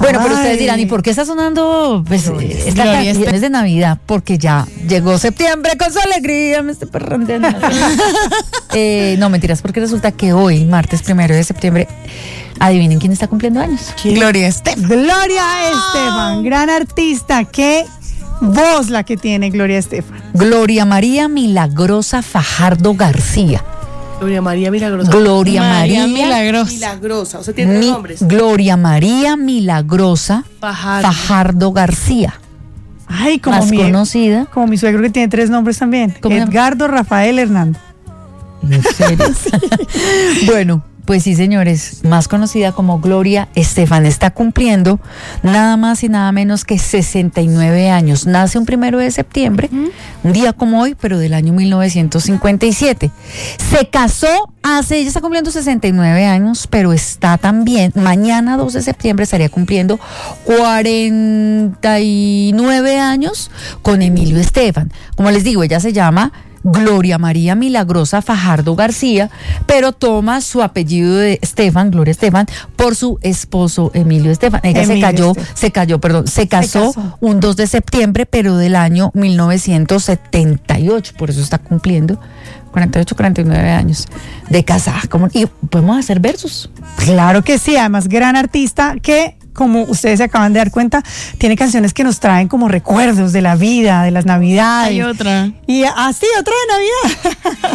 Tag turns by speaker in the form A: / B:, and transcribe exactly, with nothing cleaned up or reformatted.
A: Bueno, pero ustedes dirán, ¿y por qué está sonando pues, esta canción es de Navidad? Porque ya llegó septiembre con su alegría, me estoy parrandeando. eh, no, mentiras, porque resulta que hoy, martes primero de septiembre, adivinen quién está cumpliendo años.
B: ¿Quién? Gloria Estefan.
C: Gloria Estefan, gran artista. Qué voz la que tiene Gloria Estefan.
A: Gloria María Milagrosa Fajardo García.
B: Gloria María Milagrosa.
A: Gloria María,
B: María
A: Milagrosa.
B: Milagrosa. O sea, tiene
A: Mi,
B: tres nombres.
A: Gloria María Milagrosa
B: Fajardo.
A: Fajardo García.
C: Ay, como
A: Más
C: mi,
A: conocida.
C: como mi suegro que tiene tres nombres también. Edgardo Rafael Hernando.
A: ¿En serio? Bueno, pues sí, señores, más conocida como Gloria Estefan, está cumpliendo nada más y nada menos que sesenta y nueve años. Nace un primero de septiembre, uh-huh. un día como hoy, pero del año mil novecientos cincuenta y siete. Se casó hace, ella está cumpliendo sesenta y nueve años, pero está también, mañana dos de septiembre estaría cumpliendo cuarenta y nueve años con Emilio Estefan. Como les digo, ella se llama Gloria María Milagrosa Fajardo García, pero toma su apellido de Estefan, Gloria Estefan, por su esposo Emilio Estefan. Ella Emilio se cayó, Estefan. se cayó, perdón, se casó, se casó un dos de septiembre, pero del año mil novecientos setenta y ocho, por eso está cumpliendo cuarenta y ocho, cuarenta y nueve años de casada. Y podemos hacer versos.
C: Claro que sí, además gran artista que, como ustedes se acaban de dar cuenta, tiene canciones que nos traen como recuerdos de la vida, de las navidades.
B: Hay otra.
C: Y así, ah, otra de Navidad.